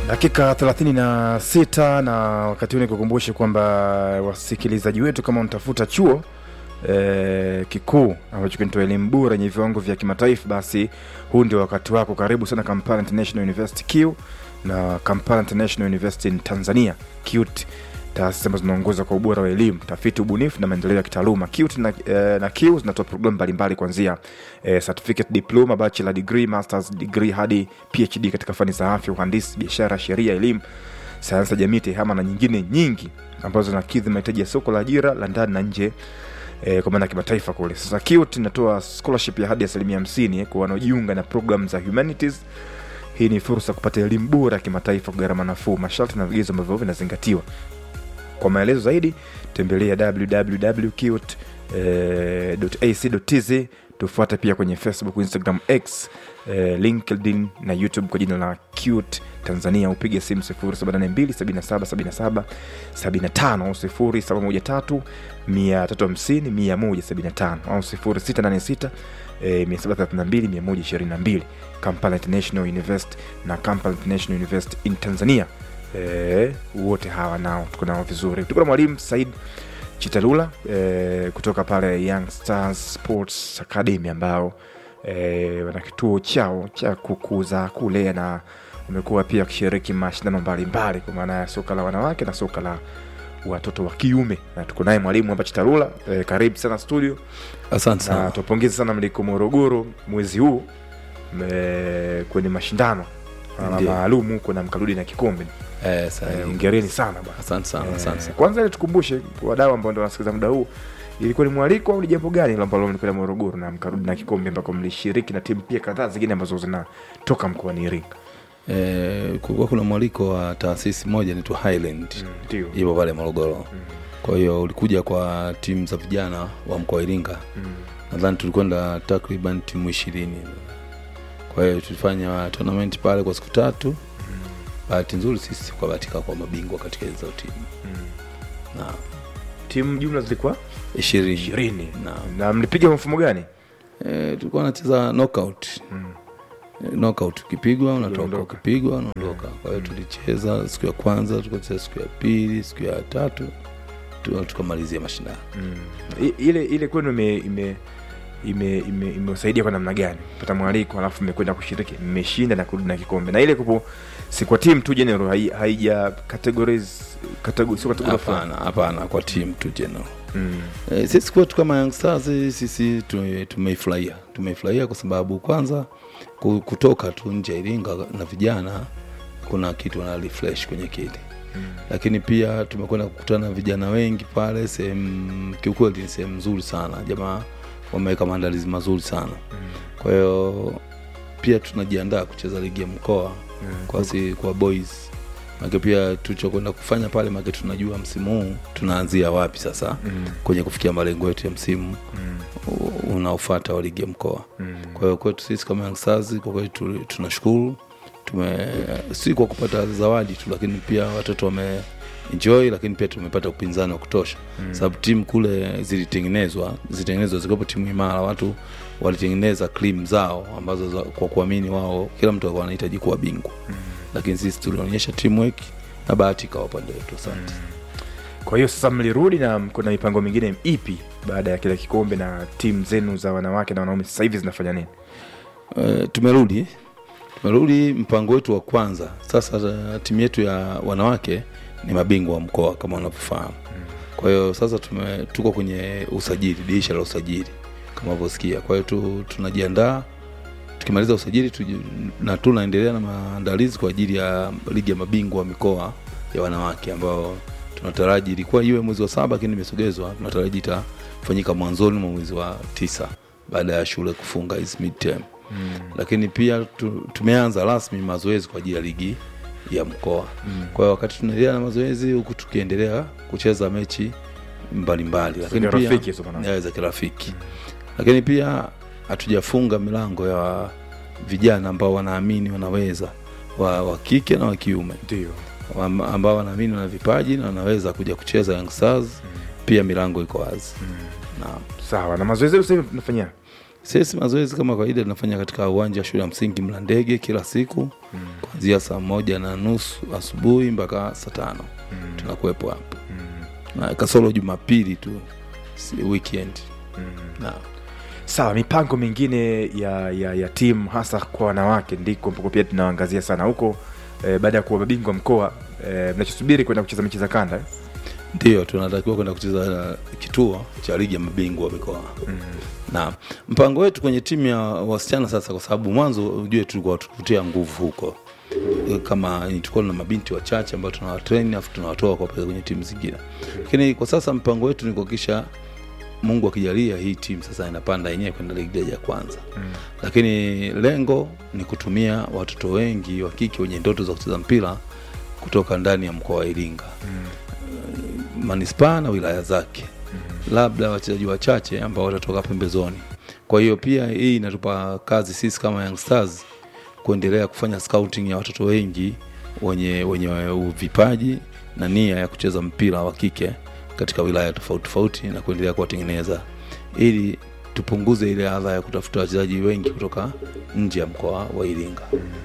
Dakika 36 na wakati huu nikukumbushe kwamba wasikilizaji wetu kama unatafuta chuo kikuu ambacho kinatoa elimu bora yenye viwango vya kimataifa, basi huu ndio wakati wako. Karibu sana Kampala International University Q na Kampala International University in Tanzania QUT, taasisi ambazo zinaongoza kwa ubora wa elimu, tafiti, ubunifu na maendeleo ya kitaaluma. QUT na Q zinatoa programu mbalimbali kuanzia certificate, diploma, bachelor degree, masters degree hadi PhD katika fani za afya, uhandisi, biashara, sheria, elimu, sayansi ya jamii, tehama na nyingine nyingi ambazo zinakidhi mahitaji ya soko la ajira la ndani na nje kwa maana kimataifa kule. Sasa QUT inatoa scholarship ya hadi 50% kwa wanaojiunga na program za humanities. Hii ni fursa kupata elimu bora kimataifa kwa gharama nafuu. Masharti na vigezo ambavyo vinazingatiwa. Kwa maelezo zaidi tembelea www.qut.ac.tz. Tufuate pia kwenye Facebook, Instagram, X, LinkedIn na YouTube kwa jina la QUT Tanzania. Upige simu 0782777775 au 0713350175 au 0686 Kampala International University na Kampala International University in Tanzania. Wote hawa nao tuko nao vizuri. Tuko na mwalimu Said Chitalula kutoka pale Young Stars Sports Academy ambao wana kituo chao cha kukuza kulea na wamekuwa pia kushiriki mashindano mbalimbali kwa maana ya soka la wanawake na soka la watoto wa kiume. Na tuko naye mwalimu hapa Chitalula. Karibu sana studio. Asante sana. Tupongeze sana mliko Morogoro mwezi huu kwenye mashindano maalum kuna mkarudi na kikombe. Hongereni sana bwana. Asante sana, asante. Kwanza ile tukumbushe wadau ambao ndio wanasikiza muda huu, ilikuwa ni mwaliko au ni jambo gani ambalo mlikwenda Morogoro na mkarudi na kikombe ambako mlishiriki na timu pia kadhaa zingine ambazo zinatoka mkoani Iringa? Kulikuwa kuna mwaliko wa taasisi moja inaitwa Highland. Ndio. Ipo pale Morogoro. Kwa hiyo ulikuja kwa timu za vijana wa mkoa wa Iringa. Nadhani tulikwenda takriban timu 20. Kwa hiyo tulifanya tournament pale kwa siku 3. Bahati nzuri sisi kwa bahatika kwa mabingwa katika hizo timu. Na timu jumla zilikuwa 20. Na mlipiga mfumo gani? Tulikuwa tunacheza knockout. Knockout, ukipigwa unatoka, ukipigwa unaondoka. Kwa hiyo tulicheza siku ya kwanza, tukacheza siku ya pili, siku ya tatu tukamalizia mashindano. Ile kwenu imesaidia kwa namna gani? Pata mwaliko alafu mmekwenda kushiriki, mmeshinda na kurudi na kikombe. Na ile kupo si kwa team tu general, haija categories sio category fulani. Hapana, kwa team tu general. Sisi kwa kama Young Stars sisi tumeifurahia kwa sababu kwanza kutoka tu nje Iringa na vijana kuna kitu na refresh kwenye kile. Lakini pia tumekwenda kukutana na vijana wengi pale, sehemu kiukweli ni sehemu nzuri sana. Jamaa wameweka maandalizi mazuri sana. Kwa hiyo pia tunajiandaa kucheza ligi ya mkoa kwa boys. Maana pia tulichokwenda kufanya pale, maana tunajua msimu huu tunaanzia wapi sasa kwenye kufikia malengo yetu ya msimu unaofuata wa ligi ya mkoa. Kwa hiyo kwetu sisi kama Young Stars kwa kweli tunashukuru. Si kwa kupata zawadi tu, lakini pia watoto enjoy, lakini pia tumepata upinzani wa kutosha. Sababu timu kule zilitengenezwa zikapo timu imara, watu walitengeneza claim zao ambazo kwa kuamini wao kila mtu alikuwa anahitaji kuwa bingwa. Lakini sisi tulionyesha teamwork na bahati kwa upande wetu. Asante. Kwa hiyo sasa mlirudi na kuna mipango mingine ipi baada ya kile kikombe, na timu zenu za wanawake na wanaume sasa hivi zinafanya nini? Tumerudi mpango wetu wa kwanza. Sasa timu yetu ya wanawake ni mabingwa wa mkoa kama unavyofahamu. Kwa hiyo sasa tuko kwenye usajili, dirisha la usajili kama unavyosikia. Kwa hiyo tunajiandaa, tukimaliza usajili na tunaendelea na maandalizi kwa ajili ya ligi ya mabingwa wa mikoa ya wanawake ambao tunataraji ilikuwa iwe mwezi wa 7 lakini imesogezwa. Tunataraji itafanyika mwanzoni mwa mwezi wa 9 baada ya shule kufunga hizo midterm. Lakini pia tumeanza rasmi mazoezi kwa ajili ya ligi ya mkoa. Kwa hiyo wakati tunaendelea na mazoezi huku tukiendelea kucheza mechi mbalimbali, lakini pia za kirafiki. Lakini pia hatujafunga milango ya vijana ambao wanaamini wanaweza, wa kike na wa kiume. Ndio. Ambao wanaamini wana vipaji na wanaweza kuja kucheza Young Stars. Pia milango iko wazi. Sawa. Na mazoezi sasa tunafanya Sisi mazoezi kama kawaida tunafanya katika uwanja wa shule ya msingi Mlandege kila siku kuanzia 1:30 asubuhi mpaka 5:00. Tunakuepo hapo. Na kasoro Jumapili tu weekend. Na sawa, mipango mingine ya timu hasa kwa wanawake ndiko mpoko pia tunaangazia sana huko baada ya kuwa mabingwa mkoa mnachosubiri kwenda kucheza mechi za kanda. Ndio tunatakiwa kwenda kucheza kituo cha ligi ya mabingwa mikoa. Na mpango wetu kwenye timu ya wasichana sasa, kwa sababu mwanzo ujue tulikuwa tukutia nguvu huko kama tulikuwa na mabinti wachache ambao tunawatrain afu tunawatoa kwa kwenye timu zingine. Lakini kwa sasa mpango wetu ni kuhakikisha Mungu akijalia hii timu sasa inapanda yenyewe kwenda ligi ya kwanza. Lakini lengo ni kutumia watoto wengi wa kike wenye ndoto za kucheza mpira kutoka ndani ya mkoa wa Iringa. Manispaa na wilaya zake. Labda wachezaji wachache ambao watatoka pembezoni. Kwa hiyo pia hii inatupa kazi sisi kama Young Stars kuendelea kufanya scouting ya watoto wengi wenye vipaji na nia ya kucheza mpira wa kike katika wilaya tofauti tofauti na kuendelea kuwatengeneza ili tupunguze ile adha ya kutafuta wachezaji wengi kutoka nje ya mkoa wa Iringa.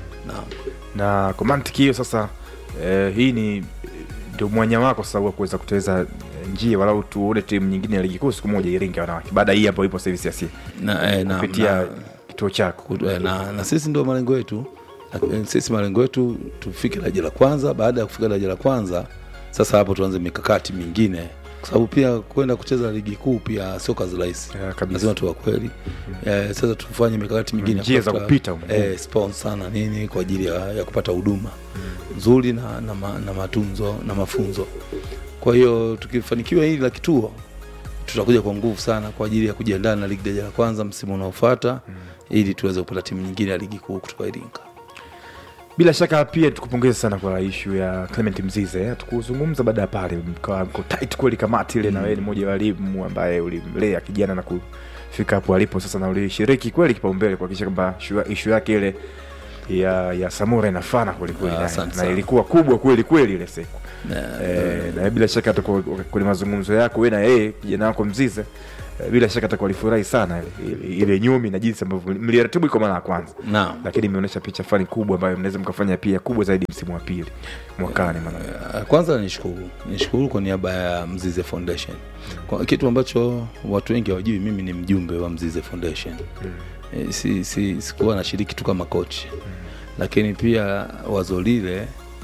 Na kwa mantiki hiyo sasa hii ni ndio mwanya wako sasa wa kuweza kuteleza njia walau tuone timu nyingine ya ligi kuu siku moja Iringa wanawake baada hii hapo ipo service ya si na kupitia kituo chako na sisi ndio malengo yetu. Sisi malengo yetu tufike daraja la kwanza. Baada ya kufika daraja la kwanza sasa hapo tuanze mikakati mingine, kwa sababu pia kwenda kucheza ligi kuu pia sio kazi rahisi. Lazima tu kweli sasa tufanye mikakati mingine njia za kupita sponsor na nini kwa ajili ya kupata huduma nzuri na matunzo na mafunzo. Kwa hiyo tukifanikiwa hili la kituo tutakuja kwa nguvu sana kwa ajili ya kujiandaa na ligi daraja la kwanza msimu unaofuata ili tuweze kupata timu nyingine ya ligi kuu kutoka Iringa. Bila shaka pia tukupongeze sana kwa issue ya Clement Mzize. Tukuzungumza baada ya pale mko tight kweli kamati ile na wewe ni mmoja wa walimu ambaye ulimlea kijana na kufika hapo alipo sasa na ulishiriki kweli kipaumbele kuhakikisha kwamba issue yake ile ya Samora inafana kweli kweli na ilikuwa kubwa kweli kweli ile siku. Na bila shaka atakuwa kwenye mazungumzo yako wewe na yeye kijana wako Mzize, bila shaka atakuwa alifurahi sana ile nyumi na jinsi ambavyo mliratibu iko mara ya kwanza. Lakini imeonyesha picha fani kubwa ambayo mnaweza mkafanya pia kubwa zaidi msimu wa pili mwakani. Kwanza nishukuru kwa niaba ya Mzize Foundation. Kwa kitu ambacho watu wengi hawajui, mimi ni mjumbe wa Mzize Foundation. Sikuwa nashiriki tu kama coach. Lakini pia wazo lile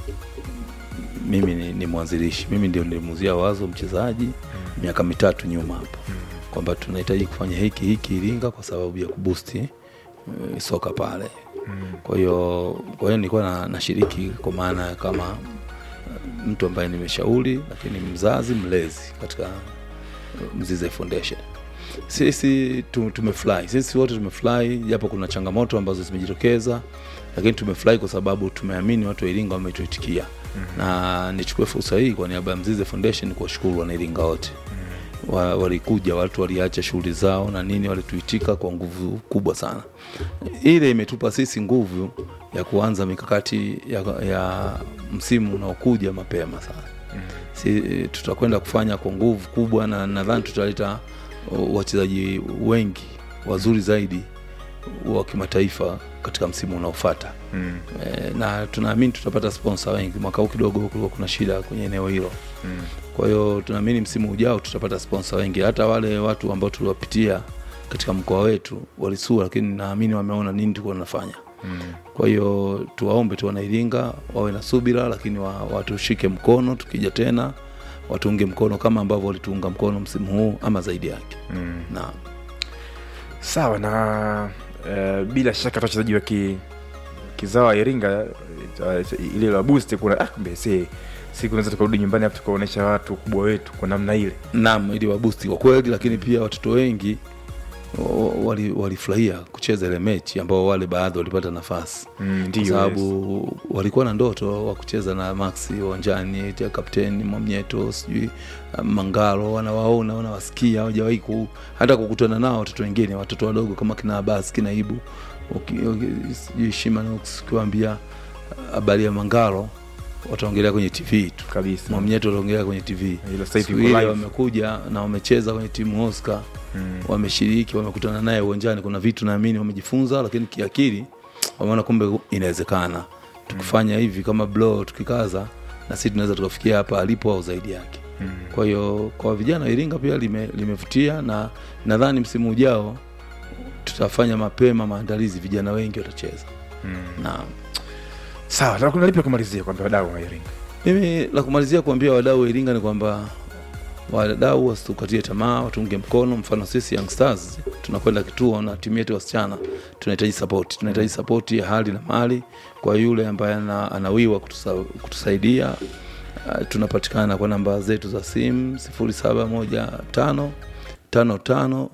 mimi ni mwanzilishi. Mimi ndio nilimuzia wazo mchezaji miaka 3 nyuma hapo kwamba tunahitaji kufanya hiki Iringa kwa sababu ya kuboost soka pale. Kwa hiyo nilikuwa nashiriki kwa maana kama mtu ambaye nimeshauri, lakini mzazi mlezi katika Mzize Foundation. Sisi tumefly. Sisi wote tumefly japo kuna changamoto ambazo zimejitokeza, lakini tumefly kwa sababu tumeamini watu wa Iringa wametuitikia. Na nichukue fursa hii kwa niaba ya Mzize Foundation kuwashukuru wana Iringa wote. Walikuja watu waliacha shughuli zao na nini, walituitika kwa nguvu kubwa sana. Ile imetupa sisi nguvu ya kuanza mikakati ya msimu unaokuja mapema sana. Tutakwenda kufanya kwa nguvu kubwa na nadhani tutaleta wachezaji wengi wazuri zaidi wa kimataifa katika msimu unaofuata. Na tunaamini tutapata sponsor wengi. Mwaka huu kidogo kulikuwa kuna shida kwenye eneo hilo. Kwa hiyo tunaamini msimu ujao tutapata sponsor wengi. Hata wale watu ambao tuliwapitia katika mkoa wetu walisua, lakini naamini wameona nini tulikuwa tunafanya. Kwa hiyo tuwaombe tu wana Iringa wawe na subira, lakini watushike mkono tukija tena, watuunge mkono kama ambavyo walituunga mkono msimu huu ama zaidi yake. Na sawa na bila shaka wachezaji wa kizawa Iringa ile la boost kuna kumbe siku unaweza tukarudi nyumbani hapo tukaonesha watu kubwa wetu kwa namna ile. Naam, ili wa boost kwa kweli, lakini pia watoto wengi walifurahia kucheza ile mechi ambao wale baadhi walipata nafasi. Kwa sababu walikuwa na ndoto wa kucheza na Maxi uwanjani, kapteni Mwamnyeto, sijui Mangalo, wanawaona wanawasikia, hawajawahi hata kukutana nao watoto wengine, watoto wadogo kama kina Abbas, kina Ibu, sijui Shimanox, kuambia habari ya Mangalo wataongelea kwenye TV tu kabisa. Mwamnyeto wataongelea kwenye TV. Hilo sasa hivi Siku iko ile live. wamekuja na wamecheza kwenye timu Oscar. Wameshiriki, wamekutana naye uwanjani, kuna vitu naamini wamejifunza, lakini kiakili wameona kumbe inawezekana tukifanya hivi kama blow tukikaza na sisi tunaweza tukafikia hapa alipo au zaidi yake. Kwa hiyo kwa vijana Iringa pia limevutia, na nadhani msimu ujao tutafanya mapema maandalizi, vijana wengi watacheza. Naam. Sawa, na kuna lipi kumalizia kwamba wadau wa Iringa? Mimi la kumalizia kuambia wadau wa Iringa ni kwamba wadau wasitukatie tamaa, watunge mkono. Mfano sisi Young Stars tunakwenda kituo na timu yetu wasichana, tunahitaji support ya hali na mali. Kwa yule ambaye anawiwa kutusaidia, tunapatikana kwa namba zetu za simu 0715 55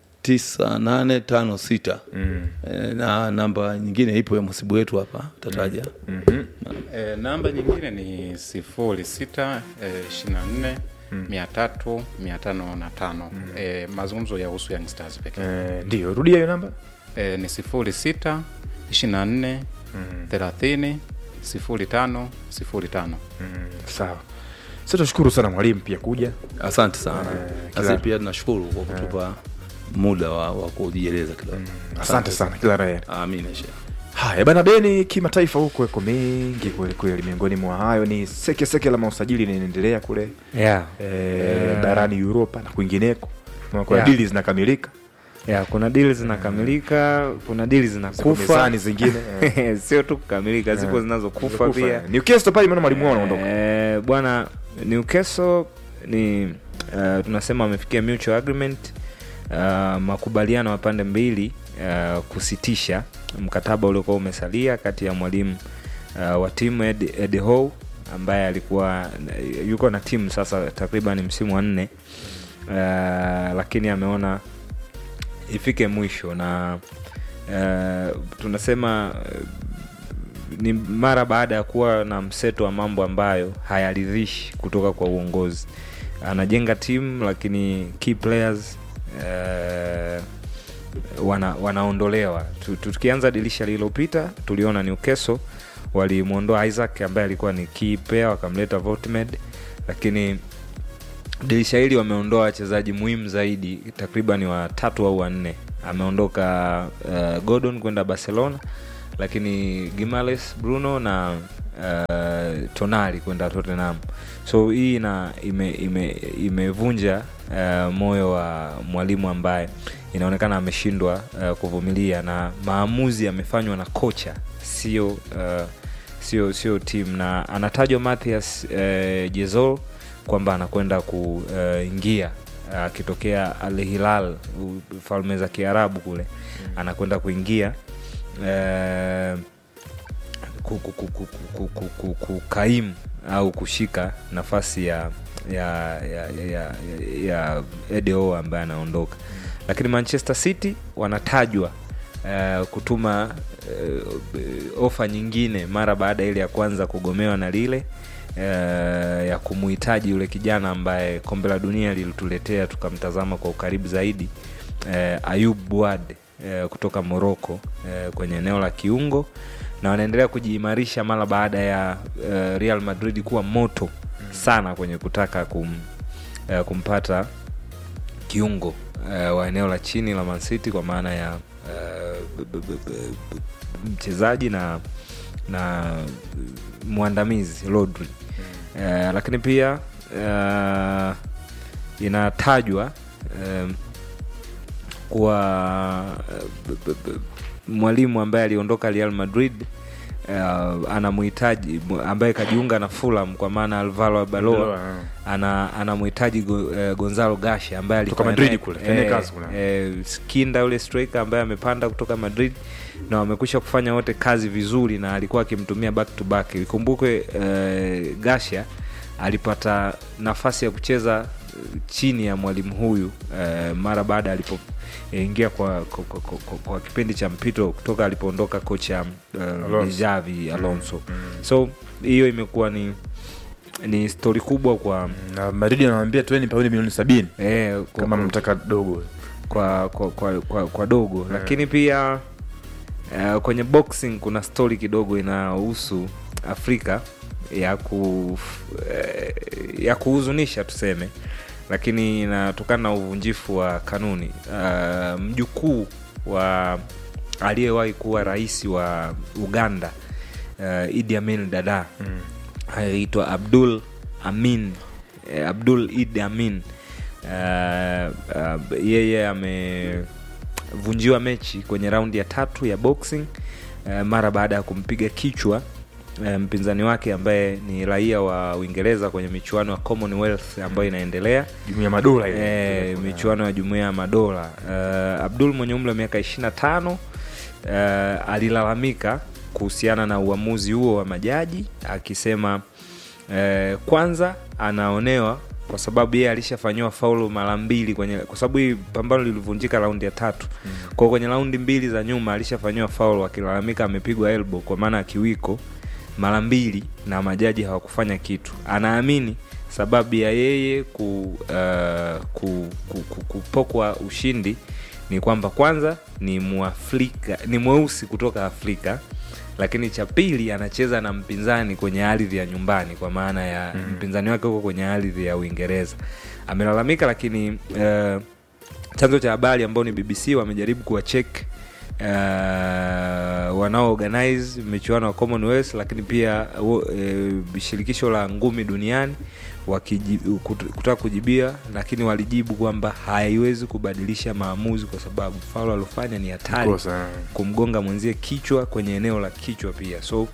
9856. Na namba nyingine ipo ya msibu wetu hapa tataja. Namba nyingine ni 06 24 300 505. Mazungumzo ya uhusu Young Stars pekee. Ndio, rudia hiyo namba. Ni 06 24 30 05 05. Sawa. Sasa tunashukuru sana mwalimu pia kuja. Asante sana. Sisi pia tunashukuru kwa kutupa muda wa kujieleza kidogo. Asante sana, kila la heri. Amina shehe. Haya bana, deni kimataifa huko yako mengi kweli kweli. Miongoni mwa hayo ni seke la mausajili inaendelea kule barani Europa na kwingineko. Kuna deals zinakamilika. Kuna deals zinakamilika, kuna deals zinakufa. Mezani zingine sio tu kukamilika, zipo zinazokufa pia. Newcastle pale maana mwalimu wao anaondoka. Bwana, Newcastle ni tunasema wamefikia mutual agreement, makubaliano ya pande mbili kusitisha mkataba uliokuwa umesalia kati ya mwalimu wa timu Eddie Howe ambaye alikuwa yuko na timu sasa takriban msimu wa 4, lakini ameona ifike mwisho, na tunasema ni mara baada ya kuwa na mseto wa mambo ambayo hayaridhishi kutoka kwa uongozi. Anajenga timu lakini key players wanaondolewa. Tukianza dirisha lililopita tuliona Newcastle walimuondoa Isaac ambaye alikuwa ni key player, wakamleta Votmed, lakini dirisha hili wameondoa wachezaji muhimu zaidi, takriban wa 3 au 4. Ameondoka Gordon kwenda Barcelona, lakini Gimales Bruno na Tonali kwenda Tottenham. So hii imevunja moyo wa mwalimu ambaye inaonekana ameshindwa kuvumilia, na maamuzi yamefanywa na kocha, sio team. Na anatajwa Matthias Jezol kwamba anakwenda kuingia akitokea Al Hilal, Falme za Kiarabu kule, anakwenda kuingia kukaimu au kushika nafasi ya Edo ambaye anaondoka. Lakini Manchester City wanatajwa kutuma ofa nyingine mara baada ile ya kwanza kugomewa na lile ya kumuhitaji yule kijana ambaye kombe la dunia lilituletea tukamtazama kwa ukaribu zaidi, Ayub Bouad kutoka Morocco, kwenye eneo la kiungo, na wanaendelea kujiimarisha mara baada ya Real Madrid kuwa moto sana kwenye kutaka kumpata kiungo wa eneo la chini la Man City, kwa maana ya mchezaji na muandamizi Rodri. Lakini pia inatajwa kwa mwalimu ambaye aliondoka Real Madrid anamhitaji, ambaye kajiunga na Fulham kwa maana Alvaro Arbeloa, anamhitaji Gonzalo Garcia ambaye alikuwa Madrid kule skinda yule striker ambaye amepanda kutoka Madrid, na wamekwisha kufanya wote kazi vizuri, na alikuwa akimtumia back to back. Ikumbuke Garcia alipata nafasi ya kucheza chini ya mwalimu huyu mara baada alipoingia kwa kipindi cha mpito kutoka alipoondoka kocha Xavi Alonso. So hiyo imekuwa ni story kubwa kwa na Madrid. Anawaambia tueni pauni milioni 70 kama mtaka dogo kwa dogo. Lakini pia kwenye boxing kuna story kidogo inahusu Afrika. ya kuhuzunisha tuseme, lakini inatokana na uvunjifu wa kanuni. Mjukuu wa aliyewahi kuwa rais wa Uganda, Idi Amin Dada, anaitwa Abdul Idi Amin, yeye amevunjiwa mechi kwenye raundi ya 3 ya boxing mara baada ya kumpiga kichwa mpinzani wake ambaye ni raia wa Uingereza kwenye michuano ya Commonwealth ambayo inaendelea, Jumuiya ya Madola michuano ya Jumuiya ya Madola. Abdul mwenye umri wa miaka 25 alilalamika kuhusiana na uamuzi huo wa majaji, akisema kwanza anaonewa kwa sababu yeye alishafanywa faulu mara 2 kwa sababu hii pambano lilivunjika raundi ya 3. Kwa kwenye raundi 2 za nyuma alishafanywa faulu, akilalamika amepigwa elbow kwa maana kiwiko mara 2 na majaji hawakufanya kitu. Anaamini sababu ya yeye kupokwa ushindi ni kwamba kwanza ni Muafrika, ni mweusi kutoka Afrika, lakini cha pili anacheza na mpinzani kwenye ardhi ya nyumbani, kwa maana ya mpinzani wake huko kwenye ardhi ya Uingereza. Amelalamika, lakini chanzo cha habari ambao ni BBC wamejaribu kuwacheck wanao organize michuano ya Commonwealth, lakini pia shirikisho la ngumi duniani kutaka kujibia, lakini walijibu kwamba haiwezi kubadilisha maamuzi kwa sababu faulu alofanya ni hatari, kumgonga mwenzie kichwa kwenye eneo la kichwa pia. So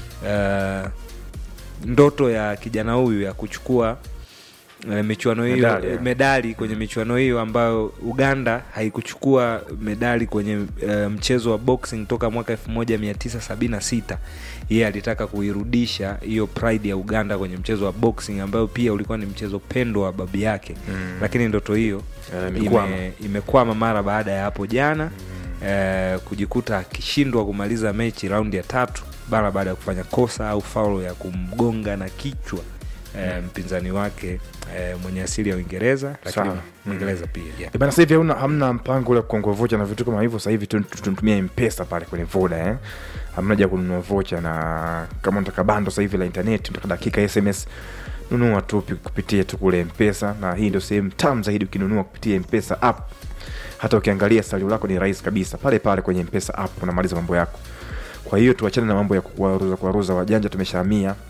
ndoto ya kijana huyu ya kuchukua michuano hiyo medali kwenye michuano hiyo ambayo Uganda haikuchukua medali kwenye mchezo wa boxing toka mwaka 1976, yeye alitaka kuirudisha hiyo pride ya Uganda kwenye mchezo wa boxing ambayo pia ulikuwa ni mchezo pendo wa babu yake. Lakini ndoto hiyo imekwama mara baada ya hapo jana kujikuta akishindwa kumaliza mechi raundi ya 3 baada ya kufanya kosa au faulu ya kumgonga na kichwa mpinzani wake mwenye asili ya Uingereza, lakini Uingereza pia. Bana, sasa hivi hamna mpango ule kukongoa vocha na vitu kama hivyo. Sasa hivi tunatumia M-Pesa pale kwenye Voda hamna haja kununua vocha, na kama unataka bando sasa hivi la internet, unataka dakika SMS, nunua tu kupitia tu kule M-Pesa, na hii ndio sehemu tamu zaidi ukinunua kupitia M-Pesa app. Hata ukiangalia salio lako ni rahisi kabisa pale pale kwenye M-Pesa app, unamaliza mambo yako. Kwa hiyo tuachane na mambo ya kuwaruza wajanja, tumeshahamia